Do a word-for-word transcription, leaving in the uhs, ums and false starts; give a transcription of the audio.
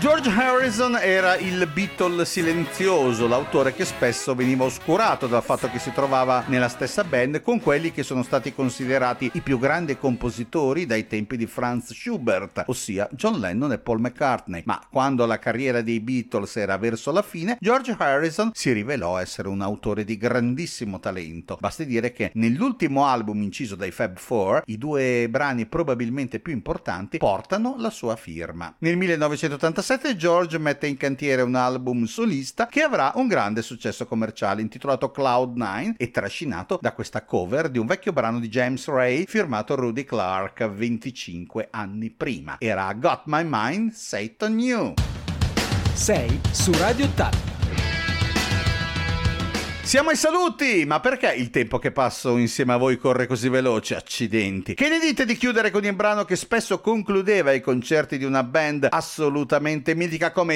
George Harrison era il Beatle silenzioso, l'autore che spesso veniva oscurato dal fatto che si trovava nella stessa band con quelli che sono stati considerati i più grandi compositori dai tempi di Franz Schubert, ossia John Lennon e Paul McCartney. Ma quando la carriera dei Beatles era verso la fine, George Harrison si rivelò essere un autore di grandissimo talento. Basti dire che nell'ultimo album inciso dai Fab Four, i due brani probabilmente più importanti portano la sua firma. Nel millenovecentottantasette George mette in cantiere un album solista che avrà un grande successo commerciale intitolato Cloud Nine e trascinato da questa cover di un vecchio brano di James Ray firmato Rudy Clark venticinque anni prima. Era Got My Mind Set on You. sei su Radio ottanta. Siamo ai saluti, ma perché il tempo che passo insieme a voi corre così veloce? Accidenti. Che ne dite di chiudere con il brano che spesso concludeva i concerti di una band assolutamente mitica come